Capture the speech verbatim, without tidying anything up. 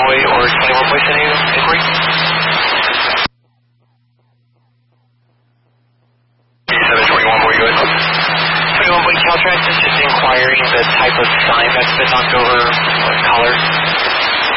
Boy or twenty-one Boy sending you inquiry? seven twenty-one Boy, go ahead. twenty-one Boy Caltrans is just inquiring the type of sign that's been knocked over, what color?